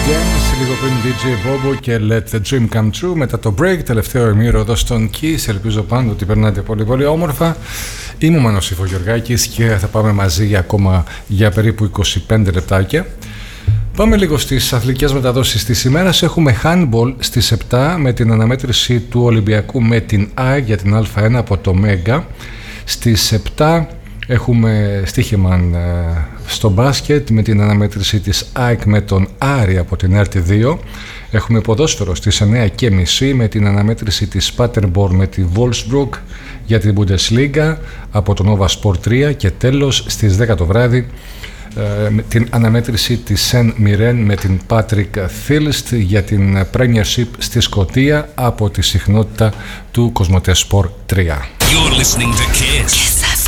Σε λίγο πριν DJ Bobo και Let the Dream Come True. Μετά το break, τελευταίο ημίρο εδώ στον Kiss. Ελπίζω πάντα ότι περνάτε πολύ πολύ όμορφα. Είμαι ο Μάνος Ιφογεωργάκης και θα πάμε μαζί ακόμα για περίπου 25 λεπτάκια. Πάμε λίγο στις αθλητικές μεταδόσεις της ημέρας. Έχουμε handball στις 7 με την αναμέτρηση του Ολυμπιακού με την ΑΕΚ για την Α1 από το Μέγκα. Στις 7 έχουμε στοίχημαν στο μπάσκετ με την αναμέτρηση της ΑΕΚ με τον Άρη από την ΕΡΤ 2. Έχουμε ποδόσφαιρο στις 9:30 με την αναμέτρηση της Paderborn με τη Wolfsburg για την Bundesliga από το Nova Sport 3 και τέλος στις 10 το βράδυ με την αναμέτρηση της Saint Mirren με την Patrick Thilst για την Premiership στη Σκωτία από τη συχνότητα του Κοσμοτέ Sport 3. You're listening to Kiss.